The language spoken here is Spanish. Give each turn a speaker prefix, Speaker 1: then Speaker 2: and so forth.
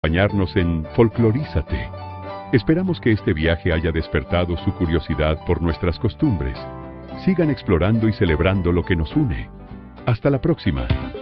Speaker 1: acompañarnos en Folclorízate. Esperamos que este viaje haya despertado su curiosidad por nuestras costumbres. Sigan explorando y celebrando lo que nos une. Hasta la próxima.